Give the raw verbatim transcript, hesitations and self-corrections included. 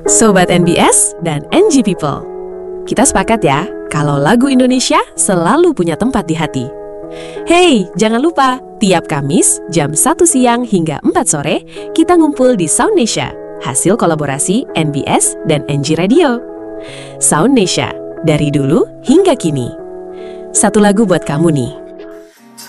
Sobat N B S dan N G People, kita sepakat ya kalau lagu Indonesia selalu punya tempat di hati. Hey, jangan lupa, tiap Kamis jam satu siang hingga empat sore kita ngumpul di Soundnesia, hasil kolaborasi N B S dan N G Radio. Soundnesia, dari dulu hingga kini. Satu lagu buat kamu nih.